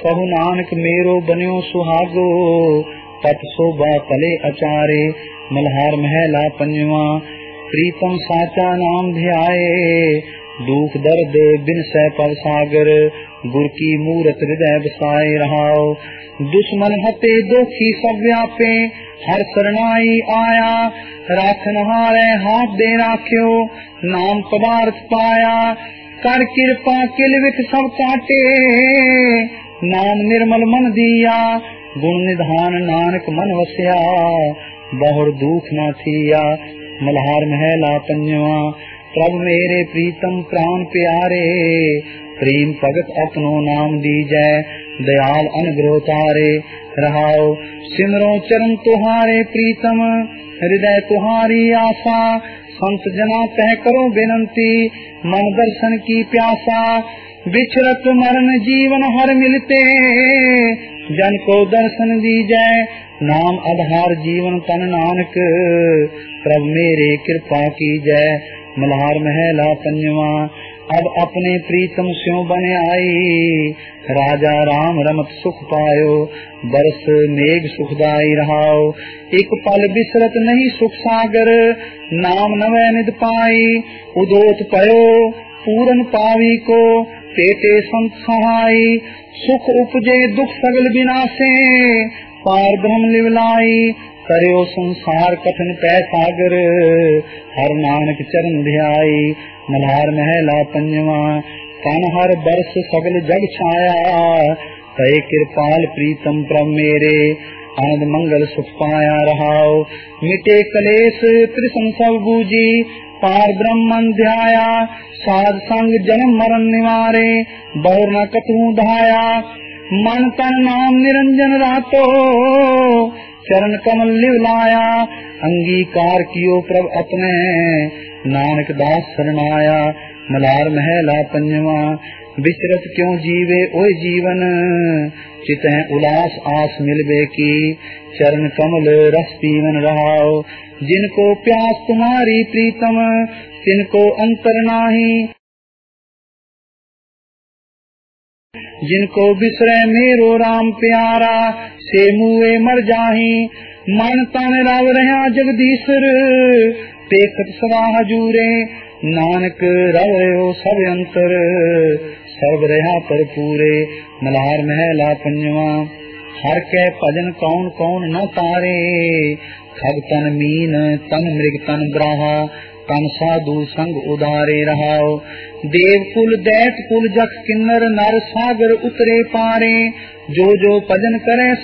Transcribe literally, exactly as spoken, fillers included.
कहु नानक मेरो बन्यो सुहागो, पत शोभा तले अचारे। मल्हार महला पंजवा, प्रीतम साचा नाम ध्याये, दुख दर्द बिन सह पव सागर, गुर की मूरत हृदय बसाए रहाओ। दुश्मन हते दोखी सब व्यापे, हर शरणाई आया, राखन हारे हाथ दे राख्यो, नाम पदार्थ पाया। कर कृपा किल विथ सब काटे, नाम निर्मल मन दिया, गुण निधान नानक मन वस्या, बहुर दुख न थिया। मल्हार महला पंजवा, प्रभु मेरे प्रीतम प्राण प्यारे, प्रेम भगत अपनो नाम दीजै, दयाल अनुग्रह तारे। रहाओ सिमरो चरण तुहारे प्रीतम, हृदय तुहारी आशा, संत जना तह करो विनंती, मन दर्शन की प्यासा। बिछरत मरण जीवन हर मिलते, जन को दर्शन दीजै, नाम आधार जीवन तन नानक, प्रभु मेरे कृपा कीजै। मल्हार महला पंजवा, अब अपने प्रीतम स्यों बन आई, राजा राम रमत सुख पायो, बरस मेघ सुखदाई रहाओ। एक पल बिसरत नहीं सुख सागर, नाम नवै निध पाई, उदोत पयो पूरन पावी को, पेटे संत सहाई। सुख उपजे दुख सगल विनाशे, पार ब्रह्म लिवलाई, करयो संसार कठिन पै सागर, हर नानक चरण ध्याई। मल्हार महला पंजवा, कन हर बरस सगल जग छाया, कहे कृपाल प्रीतम प्रभ मेरे, आनंद मंगल सुख पाया रहाओ। मिटे कलेश त्रिसंग सब बूझी, पार ब्रह्मन ध्याया, साध संग जन्म मरण निवारे, बहुर न कतहु धाया। मन तन नाम निरंजन रातो, चरण कमल लिवलाया, अंगीकार कियो प्रभ अपने, नानक दास शरणाया। मल्हार महला पंजवा, विचरत क्यों जीवे ओय जीवन, चितह उलास आस मिलबे की, चरण कमल रस पीवन रहाओ। जिनको प्यास तुम्हारी प्रीतम, तिनको अंतर नाही, जिनको बिसरे मेरो राम प्यारा, से मुए मर जाही। मन तन रव रहा जगदीश्वर, देखत सदा हजूरे, नानक रव रहो सब अंतर, सर्व रहा पर पूरे। मल्हार महला पंजवा, हर के भजन कौन कौन न तारे, खग तन मीन तन मृग तन ब्राहा, तन साधु संग उदारे रहाओ। देव कुल दैत कुल जख किन्नर, नर सागर उतरे पारे, जो जो भजन करे